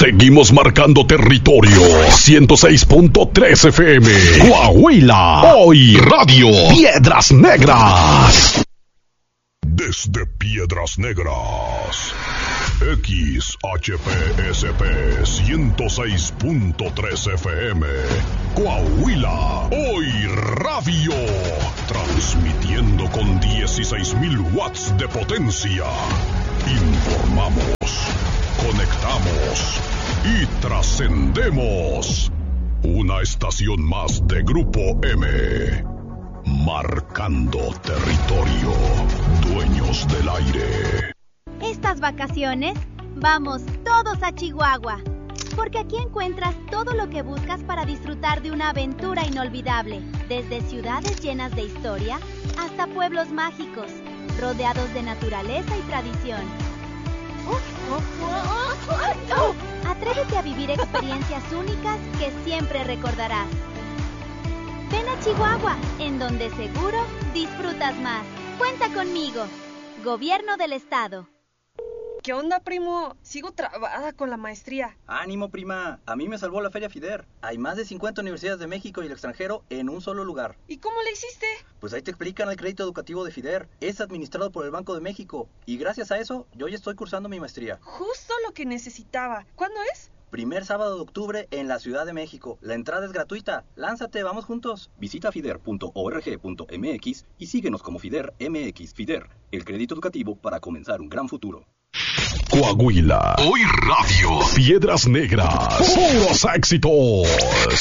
Seguimos marcando territorio. 106.3 FM. Coahuila. Hoy Radio Piedras Negras. Desde Piedras Negras. XHPSP 106.3 FM. Coahuila. Hoy Radio. Transmitiendo con 16,000 watts de potencia. Informamos, conectamos y trascendemos. Una estación más de Grupo M. Marcando territorio. Dueños del aire. Estas vacaciones, vamos todos a Chihuahua, porque aquí encuentras todo lo que buscas para disfrutar de una aventura inolvidable, desde ciudades llenas de historia hasta pueblos mágicos, rodeados de naturaleza y tradición. Atrévete a vivir experiencias únicas que siempre recordarás. Ven a Chihuahua, en donde seguro disfrutas más. Cuenta conmigo. Gobierno del Estado. ¿Qué onda, primo? Sigo trabada con la maestría. Ánimo, prima. A mí me salvó la Feria FIDER. Hay más de 50 universidades de México y el extranjero en un solo lugar. ¿Y cómo le hiciste? Pues ahí te explican el crédito educativo de FIDER. Es administrado por el Banco de México. Y gracias a eso, yo ya estoy cursando mi maestría. Justo lo que necesitaba. ¿Cuándo es? Primer sábado de octubre en la Ciudad de México. La entrada es gratuita. Lánzate, vamos juntos. Visita fider.org.mx y síguenos como FIDER MX. FIDER, el crédito educativo para comenzar un gran futuro. Coahuila. Hoy Radio. Piedras Negras. Puros éxitos.